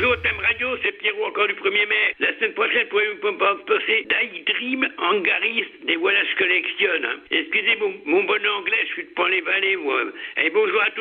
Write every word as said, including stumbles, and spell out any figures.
Bonjour, Thème Radio, c'est Pierrot encore du premier mai. La semaine prochaine, pouvez-vous me passer Daydream Hangaris, des voilà je collectionne. Hein. Excusez mon, mon bon anglais, je suis de Pan-les-Vallées, moi. Et bonjour à tous.